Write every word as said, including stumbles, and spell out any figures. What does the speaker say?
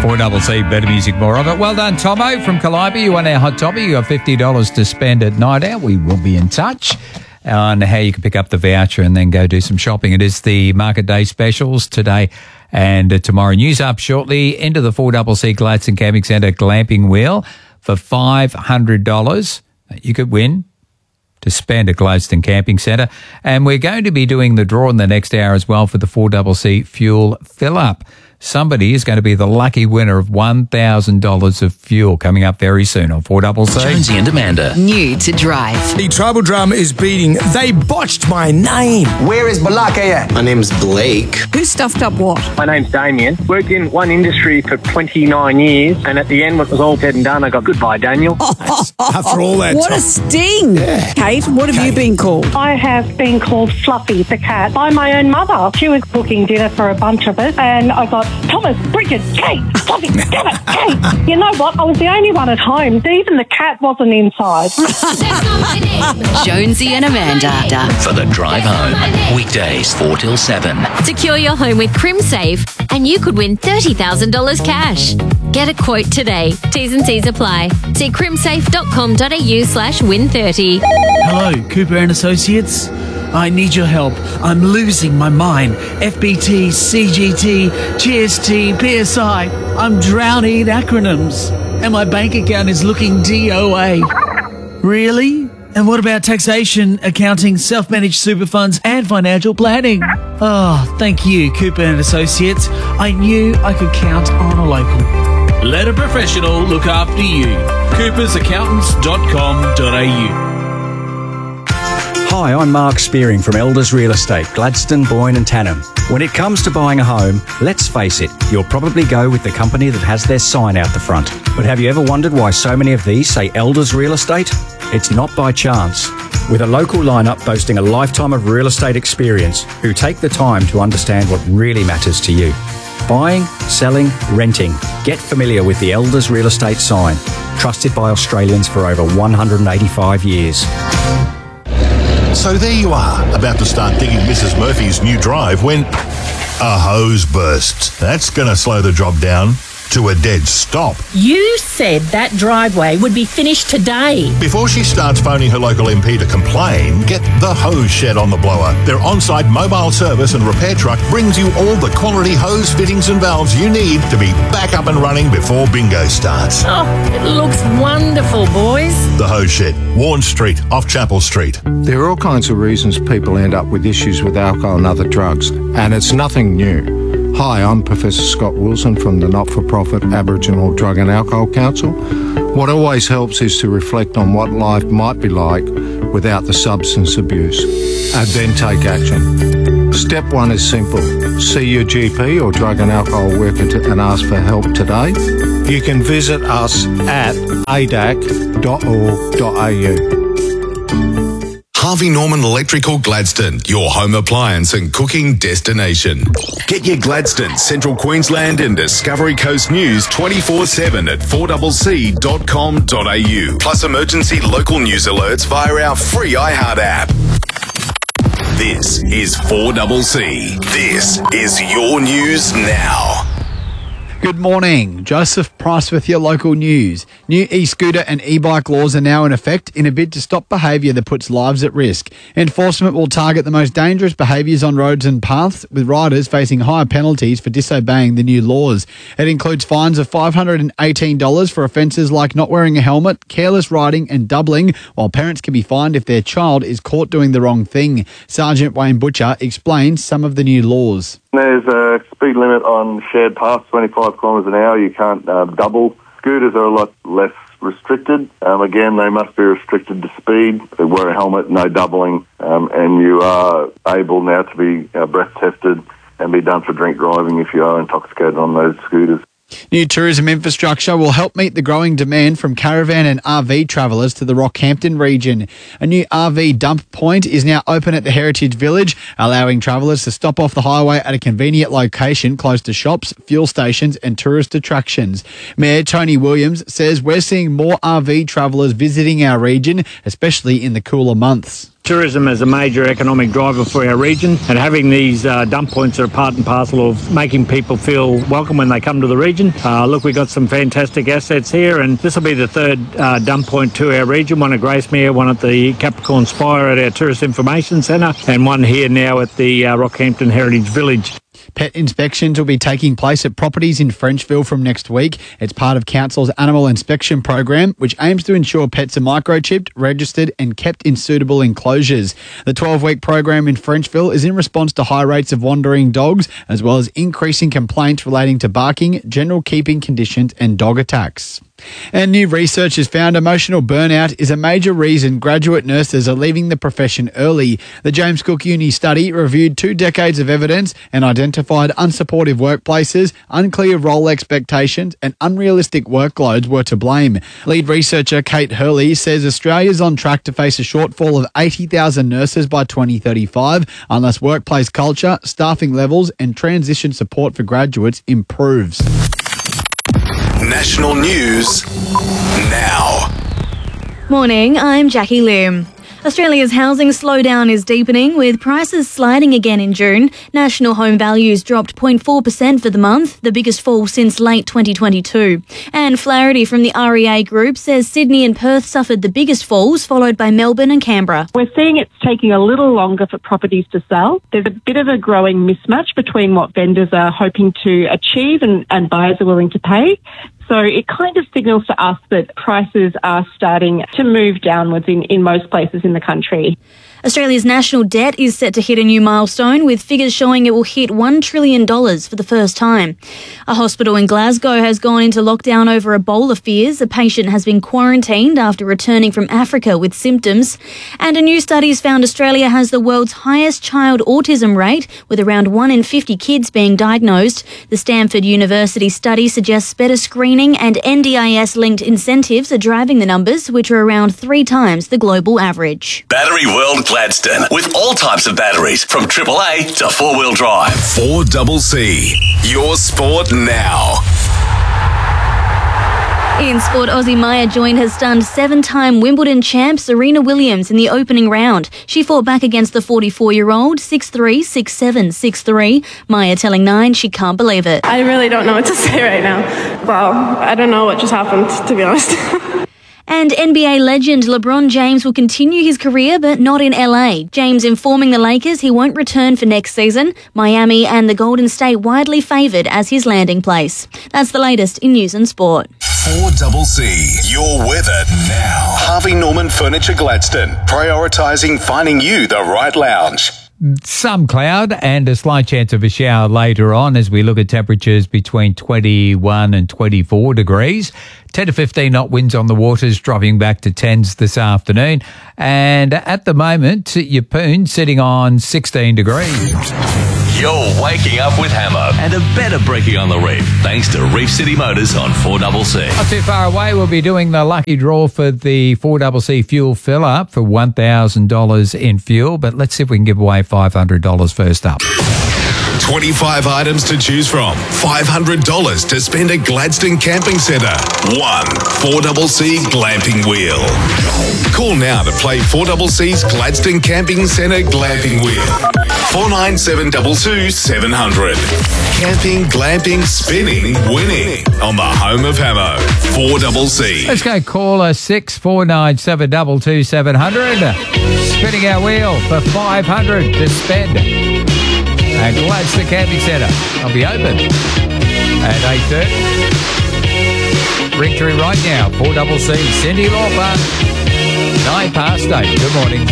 four C C, better music, more of it. Well done, Tomo from Calliope. You won our hot topic. You got fifty dollars to spend at night out. We will be in touch on how you can pick up the voucher and then go do some shopping. It is the Market Day specials today and uh, tomorrow. News up shortly. Into the four C C Gladstone Camping Centre glamping wheel for five hundred dollars. You could win to spend at Gladstone Camping Centre. And we're going to be doing the draw in the next hour as well for the four C C fuel fill-up. Somebody is going to be the lucky winner of one thousand dollars of fuel coming up very soon on four C C. Jonesy and Amanda. New to drive. The tribal drama is beating. They botched my name. Where is Balaka at? My name's Blake. Who stuffed up what? My name's Damien. Worked in one industry for twenty-nine years, and at the end, when it was all said and done, I got goodbye, Daniel. After all that What time. a sting. Yeah. Kate, what have Kate. you been called? I have been called Fluffy the cat by my own mother. She was cooking dinner for a bunch of us, and I got Thomas, Bridget, Kate, Fluffy, damn it, Kate. You know what? I was the only one at home. Even the cat wasn't inside. Jonesy and Amanda. For the drive home. Weekdays four till seven. Secure your home with CrimSafe and you could win thirty thousand dollars cash. Get a quote today. T's and C's apply. See crimsafe.com.au slash win thirty. Hello, Cooper and Associates. I need your help. I'm losing my mind. F B T, C G T, G S T, P S I. I'm drowning in acronyms. And my bank account is looking D O A. Really? And what about taxation, accounting, self-managed super funds, and financial planning? Oh, thank you, Cooper and Associates. I knew I could count on a local. Let a professional look after you. coopers accountants dot com dot a u. Hi, I'm Mark Spearing from Elders Real Estate, Gladstone, Boyne and Tannum. When it comes to buying a home, let's face it, you'll probably go with the company that has their sign out the front. But have you ever wondered why so many of these say Elders Real Estate? It's not by chance. With a local lineup boasting a lifetime of real estate experience who take the time to understand what really matters to you. Buying, selling, renting. Get familiar with the Elders Real Estate sign, trusted by Australians for over one hundred eighty-five years. So there you are, about to start digging Missus Murphy's new drive when a hose bursts. That's going to slow the job down to a dead stop. You said that driveway would be finished today. Before she starts phoning her local M P to complain, get the Hose Shed on the blower. Their on-site mobile service and repair truck brings you all the quality hose fittings and valves you need to be back up and running before bingo starts. Oh, it looks wonderful, boys. The Hose Shed, Warren Street, off Chapel Street. There are all kinds of reasons people end up with issues with alcohol and other drugs, and it's nothing new. Hi, I'm Professor Scott Wilson from the not-for-profit Aboriginal Drug and Alcohol Council. What always helps is to reflect on what life might be like without the substance abuse, and then take action. Step one is simple. See your G P or drug and alcohol worker to, and ask for help today. You can visit us at a d a c dot org dot a u. Harvey Norman Electrical Gladstone, your home appliance and cooking destination. Get your Gladstone, Central Queensland and Discovery Coast news twenty-four seven at four c c dot com dot a u. Plus emergency local news alerts via our free iHeart app. This is four C C. This is your news now. Good morning. Joseph Price with your local news. New e-scooter and e-bike laws are now in effect in a bid to stop behaviour that puts lives at risk. Enforcement will target the most dangerous behaviours on roads and paths, with riders facing higher penalties for disobeying the new laws. It includes fines of five hundred eighteen dollars for offences like not wearing a helmet, careless riding and doubling, while parents can be fined if their child is caught doing the wrong thing. Sergeant Wayne Butcher explains some of the new laws. There's a speed limit on shared paths, twenty-five kilometres an hour. You can't uh, double. Scooters are a lot less restricted. Um, again, they must be restricted to speed. They wear a helmet, no doubling, um, and you are able now to be uh, breath tested and be done for drink driving if you are intoxicated on those scooters. New tourism infrastructure will help meet the growing demand from caravan and R V travellers to the Rockhampton region. A new R V dump point is now open at the Heritage Village, allowing travellers to stop off the highway at a convenient location close to shops, fuel stations and tourist attractions. Mayor Tony Williams says we're seeing more R V travellers visiting our region, especially in the cooler months. tourism is a major economic driver for our region, and having these uh, dump points are part and parcel of making people feel welcome when they come to the region. Uh, look, we've got some fantastic assets here, and this will be the third uh, dump point to our region, one at Gracemere, one at the Capricorn Spire at our Tourist Information Centre, and one here now at the uh, Rockhampton Heritage Village. Pet inspections will be taking place at properties in Frenchville from next week. It's part of Council's animal inspection program, which aims to ensure pets are microchipped, registered and kept in suitable enclosures. The twelve-week program in Frenchville is in response to high rates of wandering dogs, as well as increasing complaints relating to barking, general keeping conditions and dog attacks. And new research has found emotional burnout is a major reason graduate nurses are leaving the profession early. The James Cook Uni study reviewed two decades of evidence and identified unsupportive workplaces, unclear role expectations and unrealistic workloads were to blame. Lead researcher Kate Hurley says Australia's on track to face a shortfall of eighty thousand nurses by twenty thirty-five unless workplace culture, staffing levels and transition support for graduates improves. National news now. Morning, I'm Jackie Lim. Australia's housing slowdown is deepening, with prices sliding again in June. National home values dropped zero point four percent for the month, the biggest fall since late twenty twenty-two. And Flaherty from the R E A Group says Sydney and Perth suffered the biggest falls, followed by Melbourne and Canberra. We're seeing it's taking a little longer for properties to sell. There's a bit of a growing mismatch between what vendors are hoping to achieve and, and buyers are willing to pay. So it kind of signals to us that prices are starting to move downwards in, in most places in the country. Australia's national debt is set to hit a new milestone, with figures showing it will hit one trillion dollars for the first time. A hospital in Glasgow has gone into lockdown over Ebola fears. A patient has been quarantined after returning from Africa with symptoms. And a new study has found Australia has the world's highest child autism rate, with around one in fifty kids being diagnosed. The Stanford University study suggests better screening and N D I S-linked incentives are driving the numbers, which are around three times the global average. Battery World Gladstone, with all types of batteries, from triple A to four-wheel drive. four C C, your sport now. In sport, Aussie Maya joined her stunned seven-time Wimbledon champ Serena Williams in the opening round. She fought back against the forty-four-year-old six three, six seven, six three. Maya telling Nine she can't believe it. I really don't know what to say right now. Wow, I don't know what just happened, to be honest. And N B A legend LeBron James will continue his career, but not in L A. James informing the Lakers he won't return for next season. Miami and the Golden State widely favoured as his landing place. That's the latest in news and sport. four C C, your weather now. Harvey Norman Furniture Gladstone, prioritising finding you the right lounge. Some cloud and a slight chance of a shower later on as we look at temperatures between twenty-one and twenty-four degrees. ten to fifteen knot winds on the waters, dropping back to tens this afternoon. And at the moment, Yeppoon sitting on sixteen degrees. You're waking up with Hammer and a better brekkie on the reef, thanks to Reef City Motors on four C C. Not too far away, we'll be doing the lucky draw for the four C C fuel fill-up for one thousand dollars in fuel, but let's see if we can give away five hundred dollars first up. twenty-five items to choose from. five hundred dollars to spend at Gladstone Camping Centre. One four C C Glamping Wheel. Call now to play four C C's Gladstone Camping Centre Glamping Wheel. four nine seven two two seven zero zero. Camping, glamping, spinning, winning on the home of Hammo. four C C. Let's go caller six four nine seven two two seven zero zero. Spinning our wheel for five hundred dollars to spend at Gladstone Camping Centre. I'll be open at eight thirty. Ring through right now, four C C. Cindy Lauper, nine past eight. Good morning.